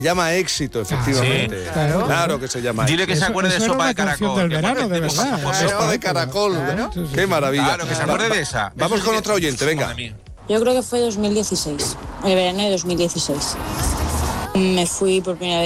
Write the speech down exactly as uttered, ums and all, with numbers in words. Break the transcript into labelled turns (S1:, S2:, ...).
S1: Llama éxito, efectivamente.
S2: Sí.
S1: Claro.
S2: Claro.
S1: que se llama
S2: Dile que
S1: éxito.
S2: se acuerde de
S3: Eso era
S2: sopa
S3: una
S2: de caracol.
S3: canción del
S2: que
S3: verano, de
S2: parece-
S3: verdad.
S2: Pues
S1: Sopa de caracol.
S3: Claro. Sí, sí,
S1: Qué
S3: sí.
S1: maravilla.
S2: Claro, que se acuerde de esa.
S1: Vamos
S2: Eso
S1: con
S2: sí
S1: otra
S2: que-
S1: oyente, venga.
S2: Madre mía.
S4: Yo creo que fue dos mil dieciséis, el verano de dos mil dieciséis. Me fui por primera vez